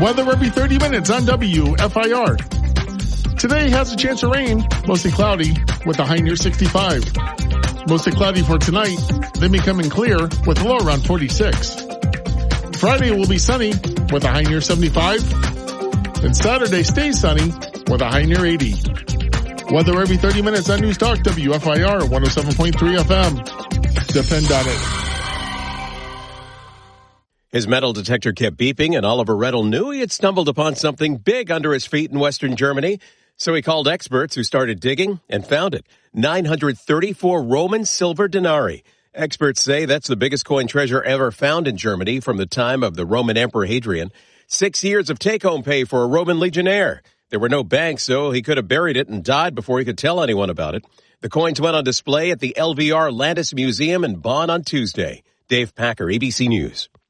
Weather every 30 minutes on WFIR. Today has a chance of rain, mostly cloudy with a high near 65. Mostly cloudy for tonight, then becoming clear with a low around 46. Friday will be sunny with a high near 75. And Saturday stays sunny with a high near 80. Weather every 30 minutes on News Talk WFIR 107.3 FM. Depend on it. His metal detector kept beeping, and Oliver Reddle knew he had stumbled upon something big under his feet in Western Germany. So he called experts who started digging and found it. 934 Roman silver denarii. Experts say that's the biggest coin treasure ever found in Germany from the time of the Roman Emperor Hadrian. 6 years of take-home pay for a Roman legionnaire. There were no banks, so he could have buried it and died before he could tell anyone about it. The coins went on display at the LVR Landis Museum in Bonn on Tuesday. Dave Packer, ABC News.